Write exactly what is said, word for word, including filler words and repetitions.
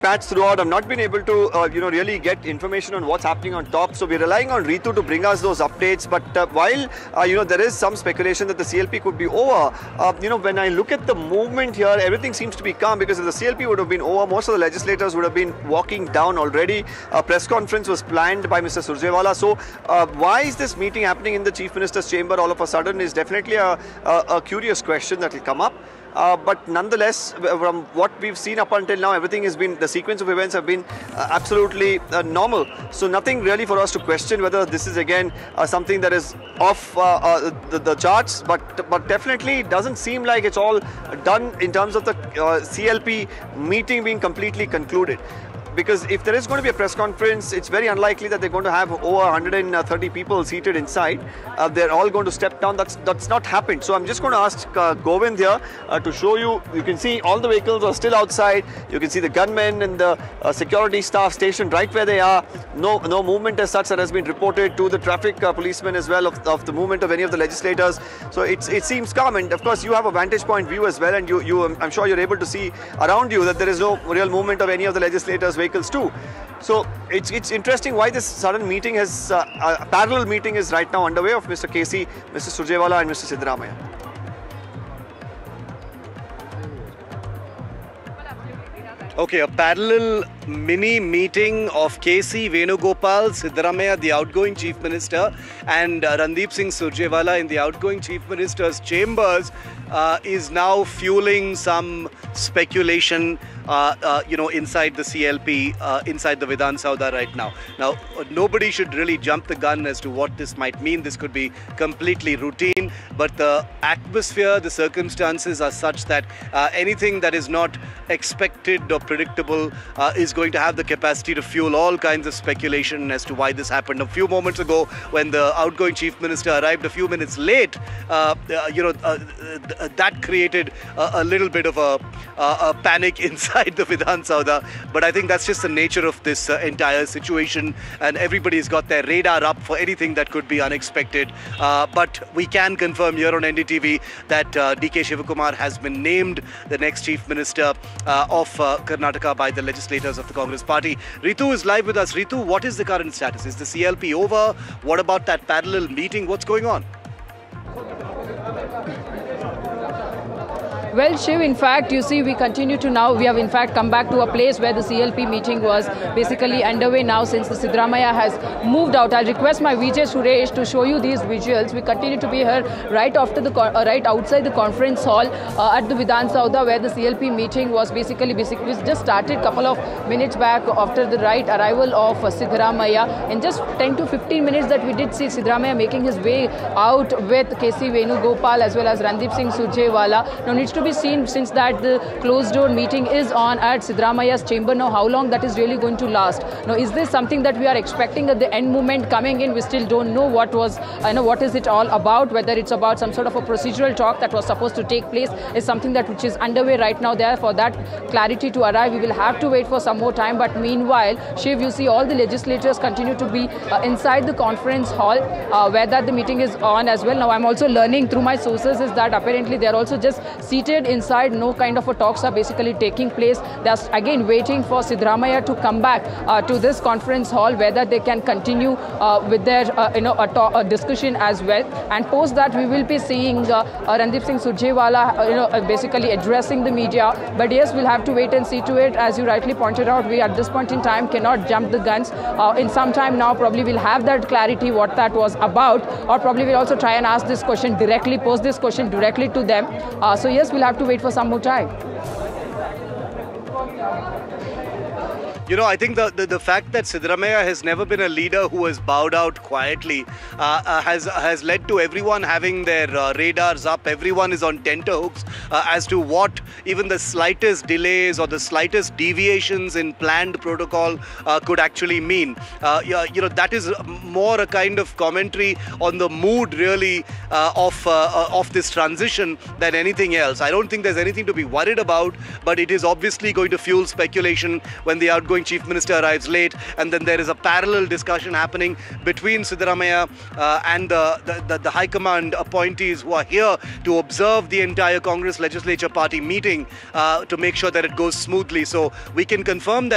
Patch throughout. I've not been able to, uh, you know, really get information on what's happening on top. So we're relying on Ritu to bring us those updates. But uh, while, uh, you know, there is some speculation that the C L P could be over, uh, you know, when I look at the movement here, everything seems to be calm, because if the C L P would have been over, most of the legislators would have been walking down already. A press conference was planned by Mister Surjewala. So uh, why is this meeting happening in the Chief Minister's chamber all of a sudden is definitely a, a, a curious question that will come up. Uh, but nonetheless, from what we've seen up until now, everything has been, the sequence of events have been uh, absolutely uh, normal. So nothing really for us to question whether this is again uh, something that is off uh, uh, the, the charts. But but definitely it doesn't seem like it's all done in terms of the uh, C L P meeting being completely concluded. Because if there is going to be a press conference, it's very unlikely that they're going to have over one hundred thirty people seated inside. Uh, they're all going to step down. That's that's not happened. So I'm just going to ask uh, Govind here uh, to show you. You can see all the vehicles are still outside. You can see the gunmen and the uh, security staff stationed right where they are. No no movement as such that has been reported to the traffic uh, policemen as well of, of the movement of any of the legislators. So it's it seems calm. And of course you have a vantage point view as well, and you you um, I'm sure you're able to see around you that there is no real movement of any of the legislators' vehicles too. So it's it's interesting why this sudden meeting has uh, a parallel meeting is right now underway of Mister K C, Mister Surjewala and Mister Siddaramaiah. Okay, a parallel mini meeting of K C Venugopal, Siddaramaiah, the outgoing Chief Minister, and uh, Randeep Singh Surjewala in the outgoing Chief Minister's chambers uh, is now fueling some speculation, uh, uh, you know, inside the C L P, uh, inside the Vidhan Saudha right now. Now, uh, nobody should really jump the gun as to what this might mean. This could be completely routine, but the atmosphere, the circumstances are such that uh, anything that is not expected or predictable uh, is going to have the capacity to fuel all kinds of speculation as to why this happened. A few moments ago, when the outgoing Chief Minister arrived a few minutes late, uh, uh, you know, uh, uh, that created a, a little bit of a, a, a panic inside the Vidhan Saudha. But I think that's just the nature of this uh, entire situation, and everybody's got their radar up for anything that could be unexpected. Uh, but we can confirm here on N D T V that uh, D K Shivakumar has been named the next Chief Minister uh, of uh, Karnataka by the legislators of the Congress party. Ritu is live with us. Ritu, what is the current status? Is the C L P over? What about that parallel meeting? What's going on? Well, Shiv, in fact, you see, we continue to now, we have in fact come back to a place where the C L P meeting was basically underway now since the Siddaramaiah has moved out. I'll request my Vijay Suresh to show you these visuals. We continue to be here right after the, uh, right outside the conference hall uh, at the Vidhan Saudha, where the C L P meeting was basically, basically just started a couple of minutes back after the right arrival of uh, Siddaramaiah. In just ten to fifteen minutes that we did see Siddaramaiah making his way out with K C Venugopal as well as Randeep Singh Surjewala. Now needs to be seen, since that the closed door meeting is on at Siddaramaiah's chamber. Now how long that is really going to last? Now is this something that we are expecting at the end moment coming in? We still don't know what was, I know what is it all about, whether it's about some sort of a procedural talk that was supposed to take place is something that which is underway right now. There for that clarity to arrive, we will have to wait for some more time. But meanwhile, Shiv, you see all the legislators continue to be uh, inside the conference hall uh, where that the meeting is on as well. Now I'm also learning through my sources is that apparently they're also just seated inside. No kind of a talks are basically taking place. They're again waiting for Siddaramaiah to come back uh, to this conference hall, whether they can continue uh, with their uh, you know a, talk, a discussion as well. And post that we will be seeing uh, uh, Randeep Singh Surjewala uh, you know uh, basically addressing the media. But yes, we'll have to wait and see to it. As you rightly pointed out, we at this point in time cannot jump the guns. Uh, in some time now, probably we'll have that clarity what that was about, or probably we'll also try and ask this question directly, pose this question directly to them. Uh, so yes, we'll have to wait for some more time. You know, I think the, the, the fact that Siddaramaiah has never been a leader who has bowed out quietly uh, uh, has has led to everyone having their uh, radars up. Everyone is on tenterhooks uh, as to what even the slightest delays or the slightest deviations in planned protocol uh, could actually mean. Uh, you know, that is more a kind of commentary on the mood really uh, of, uh, of this transition than anything else. I don't think there's anything to be worried about, but it is obviously going to fuel speculation when the outgoing Chief Minister arrives late, and then there is a parallel discussion happening between Siddaramaiah uh, and the, the, the, the High Command appointees who are here to observe the entire Congress Legislature Party meeting uh, to make sure that it goes smoothly. So we can confirm that